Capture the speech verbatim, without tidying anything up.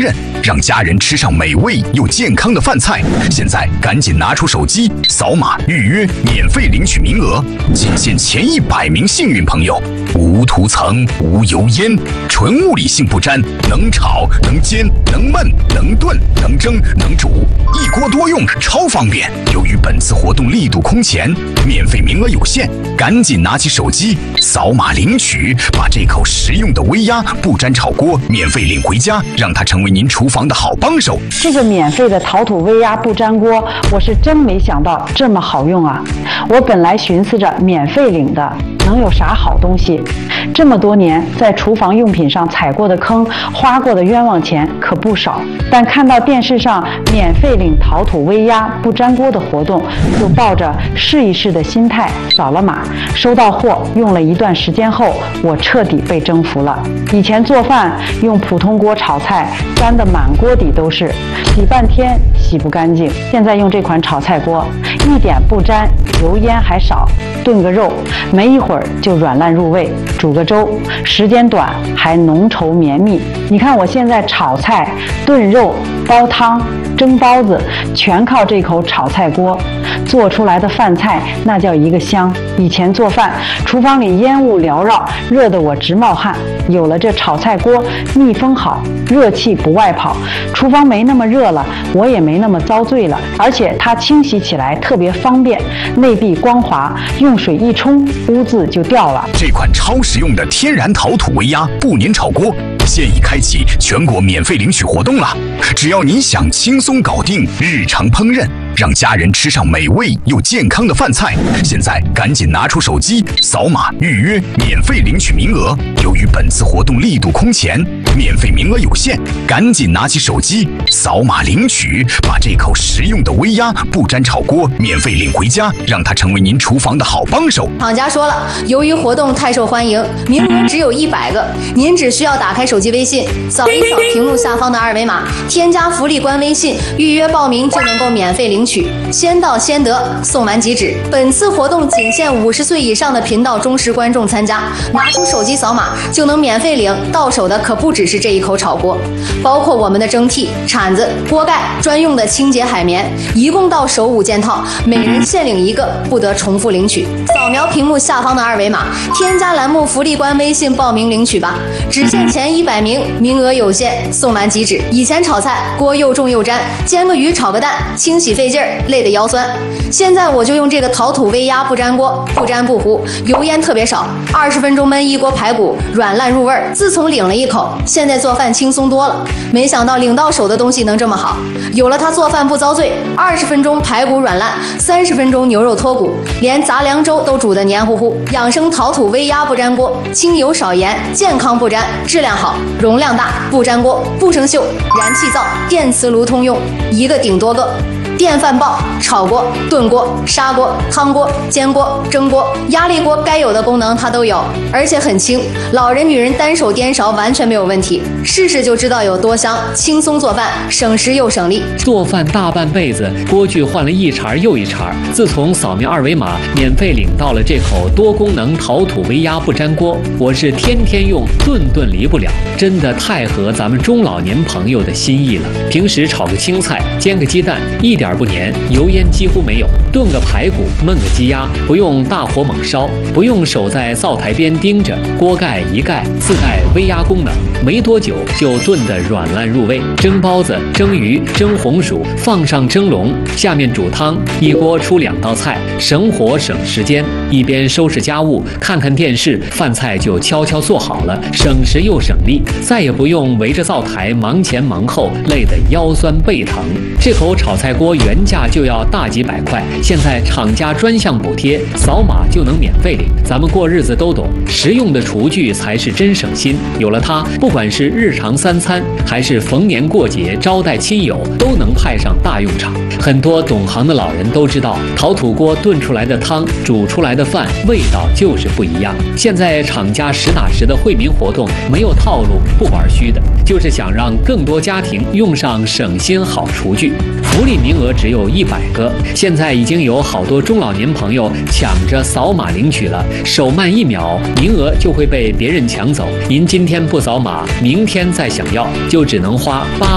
饪，让家人吃上美味又健康的饭菜。现在赶紧拿出手机，扫码预约，免费领取名额，仅限前一百名幸运朋友。无涂层、无油烟，纯物理性不粘，能炒能煎能焖能炖能蒸能煮，一锅多用，超方便。由于本次活动力度空前，免费名额有限，赶紧拿起手机扫码领取，把这口实用的微压不粘炒锅免费领回家，让它成为您厨房的好帮手。 这个免费的陶土微压不粘锅，我是真没想到这么好用啊！我本来寻思着免费领的能有啥好东西，这么多年在厨房用品上踩过的坑，花过的冤枉钱可不少，但看到电视上免费领陶土微压不粘锅的活动，就抱着试一试的心态扫了码，收到货用了一段时间后，我彻底被征服了。以前做饭用普通锅炒菜，粘得满锅底都是，洗半天洗不干净。现在用这款炒菜锅，一点不粘，油烟还少，炖个肉没一会儿就软烂入味，煮个粥时间短还浓稠绵密。你看我现在炒菜、炖肉、煲汤、蒸包子，全靠这口炒菜锅做出来的饭菜，那叫一个香。以前做饭厨房里烟雾缭绕，热得我直冒汗，有了这炒菜锅，密封好，热气不外跑，厨房没那么热了，我也没那么遭罪了。而且它清洗起来特别方便，内壁光滑，用水一冲污渍就掉了。 这款超实用的天然陶土微压不粘炒锅现已开启全国免费领取活动了，只要你想轻松搞定日常烹饪，让家人吃上美味又健康的饭菜，现在赶紧拿出手机扫码预约，免费领取名额。由于本次活动力度空前，免费名额有限，赶紧拿起手机扫码领取，把这口实用的微压不粘炒锅免费领回家，让它成为您厨房的好帮手。 厂家说了，由于活动太受欢迎，名额只有一百个，您只需要打开手机微信，扫一扫屏幕下方的二维码，添加福利官微信，预约报名就能够免费领取，先到先得，送完即止。本次活动仅限五十岁以上的频道忠实观众参加，拿出手机扫码就能免费领，到手的可不只是这一口炒锅，包括我们的蒸屉、铲子、锅盖、专用的清洁海绵，一共到手五件套，每人限领一个，不得重复领取。扫描屏幕下方的二维码，添加栏目福利官微信报名领取吧，只限前一百名，名额有限，送完即止。以前炒菜锅又重又粘，煎个鱼炒个蛋清洗费劲儿，累得腰酸。现在我就用这个陶土微压不粘锅，不粘不糊，油烟特别少，二十分钟焖一锅排骨，软烂入味儿。自从领了一口，现在做饭轻松多了。没想到领到手的东西能这么好，有了它做饭不遭罪，二十分钟排骨软烂，三十分钟牛肉脱骨，连杂粮粥都煮得黏糊糊。养生陶土微压不粘锅，清油少盐，健康不粘，质量好，容量大，不粘锅，不生锈，燃气灶、电磁炉通用，一个顶多个。电饭煲、炒锅、炖锅、砂锅、汤锅、煎锅、蒸锅、压力锅，该有的功能它都有，而且很轻，老人女人单手颠勺完全没有问题，试试就知道有多香，轻松做饭，省时又省力。 做饭大半辈子，锅具换了一茬又一茬，自从扫描二维码免费领到了这口多功能陶土微压不粘锅，我是天天用，顿顿离不了，真的太合咱们中老年朋友的心意了。平时炒个青菜，煎个鸡蛋，一点不粘，油烟几乎没有，炖个排骨，焖个鸡鸭，不用大火猛烧，不用守在灶台边盯着，锅盖一盖，自带微压功能，没多久就炖得软烂入味。蒸包子、蒸鱼、蒸红薯，放上蒸笼，下面煮汤，一锅出两道菜，省火省时间。一边收拾家务，看看电视，饭菜就悄悄做好了，省时又省力，再也不用围着灶台忙前忙后，累得腰酸背疼。这口炒菜锅原价就要大几百块，现在厂家专项补贴，扫码就能免费领。咱们过日子都懂，实用的厨具才是真省心。有了它，不管是日常三餐，还是逢年过节招待亲友，都能派上大用场。很多懂行的老人都知道，陶土锅炖出来的汤，煮出来的饭，味道就是不一样。现在厂家实打实的惠民活动，没有套路，不玩虚的，就是想让更多家庭用上省心好厨具。福利名额只有一百个，现在已经有好多中老年朋友抢着扫码领取了，手慢一秒，名额就会被别人抢走。您今天不扫码，明天再想要，就只能花八